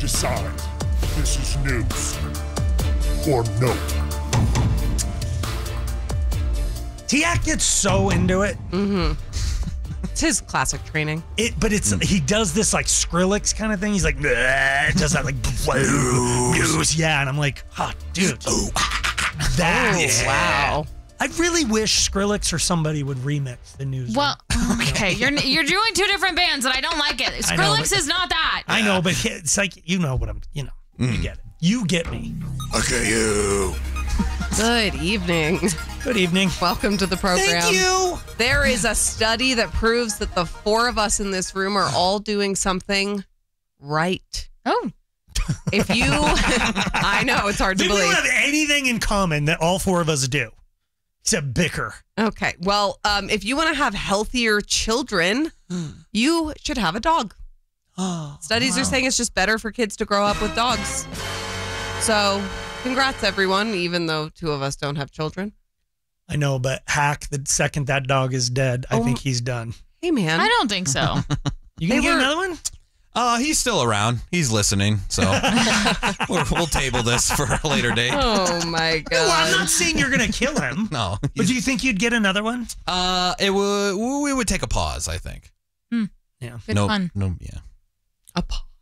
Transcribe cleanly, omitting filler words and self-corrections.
decide. This is news or nope. Tiak gets so into it. Mm-hmm. It's his classic training. But he does this like Skrillex kind of thing. He's like, does that like news. Yeah, and I'm like, oh, dude. Wow. I really wish Skrillex or somebody would remix the news. Well, okay, you're doing two different bands, and I don't like it. Skrillex is not that. I know, but it's like, you know what you get it. You get me. Okay, you. Good evening. Good evening. Welcome to the program. Thank you. There is a study that proves that the four of us in this room are all doing something right. Oh. If you, I know, it's hard to We believe. don't have anything in common that all four of us do, except bicker. Okay. Well, if you want to have healthier children, you should have a dog. Studies are saying it's just better for kids to grow up with dogs. So, congrats, everyone, even though two of us don't have children. I know, but Hack, the second that dog is dead, I think he's done. Hey, man. I don't think so. You gonna get another one? He's still around. He's listening, so we'll table this for a later date. Oh my god! No, I'm not saying you're gonna kill him. No, but do you think you'd get another one? We would take a pause. I think. Yeah, good fun. No, yeah. A pause.